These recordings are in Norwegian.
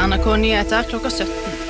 NRK Nyheter klokka 17.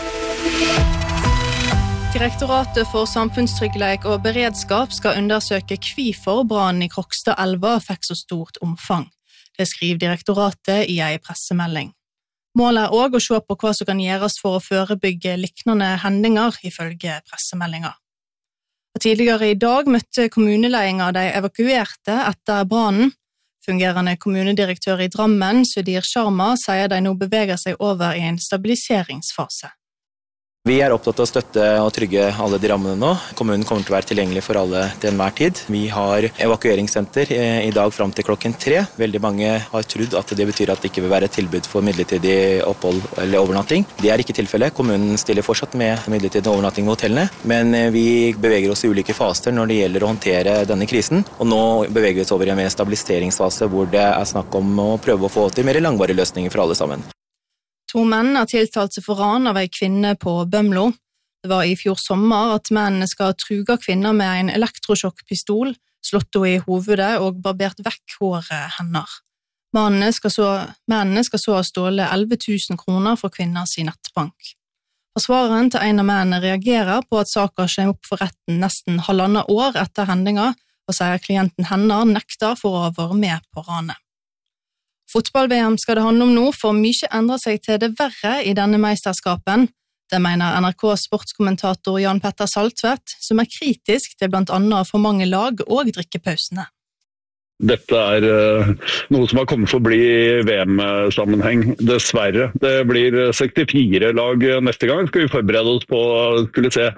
Direktoratet for samfunnstryggleik og beredskap skal undersøke hvorfor brannen i Krokstadelva fikk så stort omfang. Det skriver direktoratet i en pressemelding. Målet også å se på hva som kan gjøres for å forebygge liknende hendinger, ifølge pressemeldinga. Tidligere i dag møtte kommuneledingen de evakuerte etter brannen. Fungerende kommunedirektør i Drammen, Sudir Sharma, sier de nå beveger seg over i en stabiliseringsfase. Vi opptatt av å støtte og trygge alle de rammene nå. Kommunen kommer til å være tilgjengelig for alle til enhver tid. Vi har evakueringssenter i dag frem til 3:00. Veldig mange har trodd at det betyr at det ikke vil være et tilbud for midlertidig opphold eller overnatting. Det ikke tilfellet. Kommunen stiller fortsatt med midlertidig overnatting ved hotellene, men vi beveger oss i ulike faser når det gjelder å håndtere denne krisen. Og nå beveger vi oss over i en mer stabiliseringsfase hvor det snakk om å prøve å få til mer langvarige løsninger for alle sammen. 2 menn har tiltalt seg for ran av en kvinne på Bømlo. Det var i fjor sommer at mennene skal ha truget kvinner med en elektrosjokkpistol, slått henne i hovedet og barbert vekk håret hennes. Mennene skal så ha stålet 11 000 kroner for kvinners nettbank. Forsvareren til en av mennene reagerer på at saken kommer opp for retten nesten 1,5 år etter hendinga, og sier klienten hennes nekter for å ha vært med på ranet. Fotball-VM skal det handle om nå, for mye endrer seg til det verre i denne meisterskapen. Det mener NRK sportskommentator Jan Petter Saltvedt, som kritisk til blant annet for mange lag og drikkepausene. Dette noe som har kommet for å bli i VM-sammenheng, dessverre. Det blir 64 lag neste gang. Skal vi forberede oss på skulle se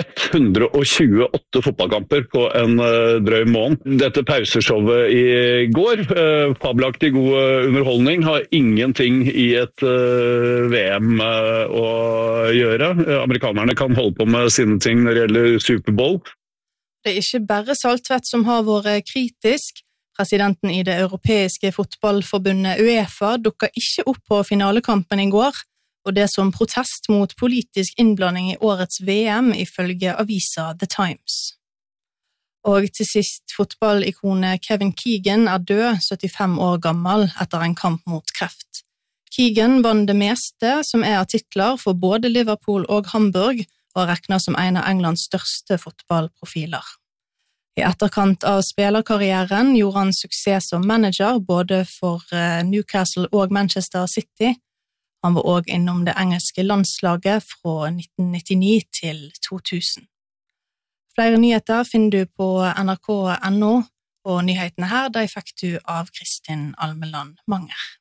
128 fotballkamper på en drøy måned. Dette pauseshowet i går, fabelaktig god underholdning, har ingenting i et VM å gjøre. Amerikanerne kan holde på med sine ting når det gjelder Superbowl. Det ikke bare Saltvedt som har vært kritisk. Presidenten i det europeiske fotballforbundet UEFA dukket ikke opp på finalekampen i går, og det som protest mot politisk innblanding i årets VM ifølge avisa The Times. Og til sist, fotballikonet Kevin Keegan død, 75 år gammel, etter en kamp mot kreft. Keegan vant det meste som av titler for både Liverpool og Hamburg, og regnet som en av Englands største fotballprofiler. I etterkant av spillerkarrieren gjorde han suksess som manager både for Newcastle og Manchester City. Han var også innom det engelske landslaget fra 1999 til 2000. Flere nyheter finner du på nrk.no, og nyhetene her de fikk du av Kristin Almeland Manger.